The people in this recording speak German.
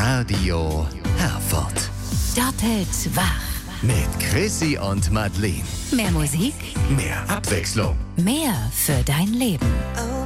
Radio Herford. Doppelt wach. Mit Chrissy und Madeleine. Mehr Musik, Mehr Abwechslung. mehr für dein Leben. Oh.